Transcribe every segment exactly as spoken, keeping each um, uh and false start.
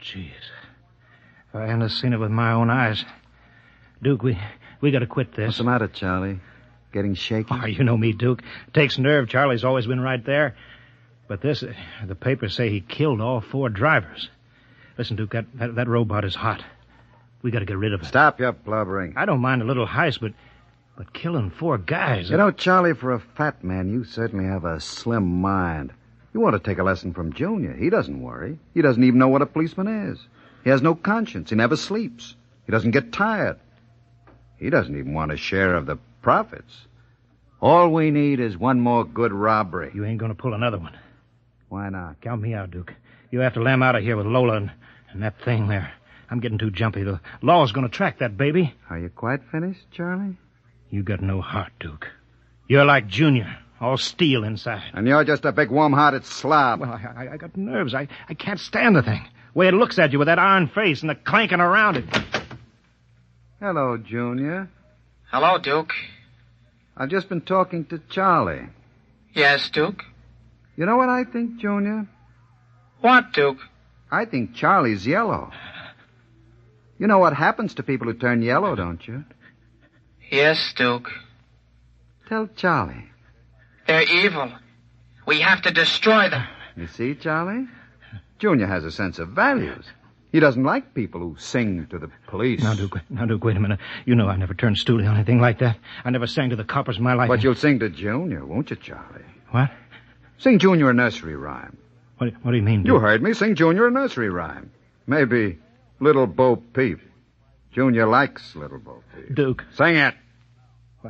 jeez. If I hadn't seen it with my own eyes. Duke, we we got to quit this. What's the matter, Charlie? Getting shaky? Oh, you know me, Duke. It takes nerve. Charlie's always been right there. But this, uh, the papers say he killed all four drivers. Listen, Duke, that, that, that robot is hot. We got to get rid of it. Stop your blubbering. I don't mind a little heist, but but killing four guys... You know, Charlie, for a fat man, you certainly have a slim mind. You want to take a lesson from Junior. He doesn't worry. He doesn't even know what a policeman is. He has no conscience. He never sleeps. He doesn't get tired. He doesn't even want a share of the profits. All we need is one more good robbery. You ain't going to pull another one. Why not? Count me out, Duke. You have to lam out of here with Lola and, and that thing there. I'm getting too jumpy. The law's going to track that baby. Are you quite finished, Charlie? You got no heart, Duke. You're like Junior, all steel inside. And you're just a big warm-hearted slob. Well, I, I, I got nerves. I, I can't stand the thing. The way it looks at you with that iron face and the clanking around it. Hello, Junior. Hello, Duke. I've just been talking to Charlie. Yes, Duke? You know what I think, Junior? What, Duke? I think Charlie's yellow. You know what happens to people who turn yellow, don't you? Yes, Duke. Tell Charlie. They're evil. We have to destroy them. You see, Charlie? Junior has a sense of values. He doesn't like people who sing to the police. Now, Duke, now, Duke, wait a minute. You know I never turned stoolie on anything like that. I never sang to the coppers in my life. But you'll sing to Junior, won't you, Charlie? What? Sing Junior a nursery rhyme. What, what do you mean, Duke? You heard me. Sing Junior a nursery rhyme. Maybe Little Bo Peep. Junior likes Little Bo Peep. Duke. Sing it. What?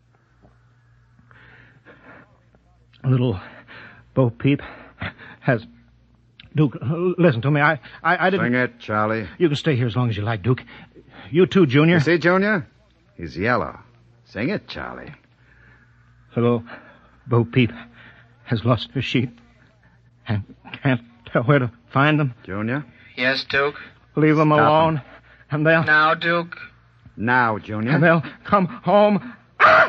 Little Bo Peep has... Duke, listen to me. I, I, I didn't... Sing it, Charlie. You can stay here as long as you like, Duke. You too, Junior. You see, Junior? He's yellow. Sing it, Charlie. Little Bo Peep has lost her sheep and can't tell where to find them. Junior? Yes, Duke? Leave them Stop alone, them. and they'll... Now, Duke? Now, Junior. And they'll come home. Ah!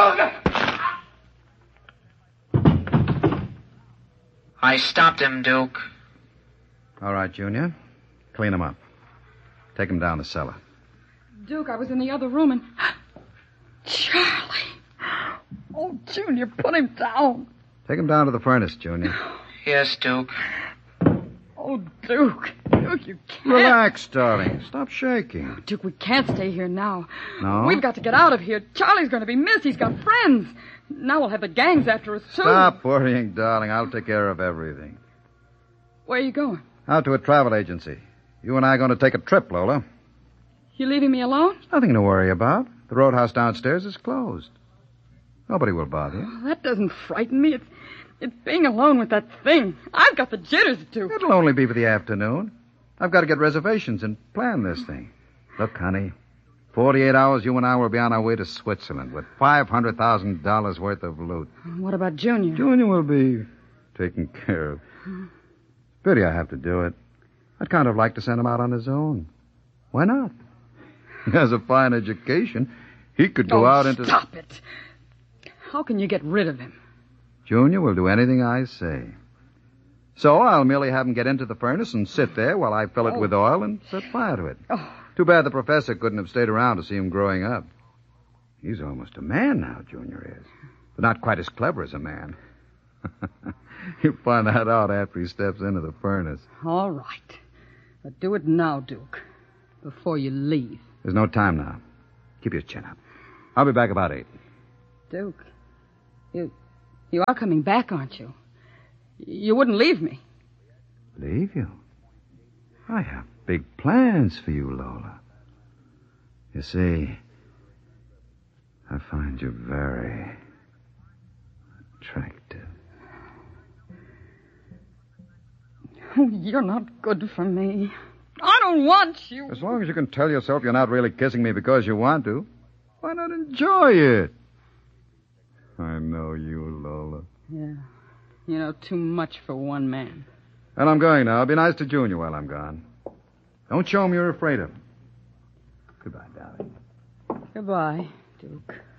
Duke! I stopped him, Duke. All right, Junior. Clean him up. Take him down the cellar. Duke, I was in the other room and... Charlie! Oh, Junior, put him down. Take him down to the furnace, Junior. Yes, Duke. Oh, Duke. Duke, you can't. Relax, darling. Stop shaking. Duke, we can't stay here now. No? We've got to get out of here. Charlie's going to be missed. He's got friends. Now we'll have the gangs after us, too. Stop worrying, darling. I'll take care of everything. Where are you going? Out to a travel agency. You and I are going to take a trip, Lola. You leaving me alone? Nothing to worry about. The roadhouse downstairs is closed. Nobody will bother you. Oh, that doesn't frighten me. It's, it's being alone with that thing. I've got the jitters, Duke. It'll only be for the afternoon. I've got to get reservations and plan this thing. Look, honey, forty-eight hours you and I will be on our way to Switzerland with five hundred thousand dollars worth of loot. What about Junior? Junior will be taken care of. Pity I have to do it. I'd kind of like to send him out on his own. Why not? He has a fine education. He could go oh, out into... Stop it. How can you get rid of him? Junior will do anything I say. So I'll merely have him get into the furnace and sit there while I fill it Oh. with oil and set fire to it. Oh. Too bad the professor couldn't have stayed around to see him growing up. He's almost a man now, Junior is. But not quite as clever as a man. He'll find that out after he steps into the furnace. All right. But do it now, Duke, before you leave. There's no time now. Keep your chin up. I'll be back about eight. Duke, you you are coming back, aren't you? You wouldn't leave me. Leave you? I have big plans for you, Lola. You see, I find you very attractive. Oh, you're not good for me. I don't want you. As long as you can tell yourself you're not really kissing me because you want to, why not enjoy it? I know you, Lola. Yeah. You know, too much for one man. And I'm going now. Be nice to Junior while I'm gone. Don't show him you're afraid of him. Goodbye, darling. Goodbye, Duke.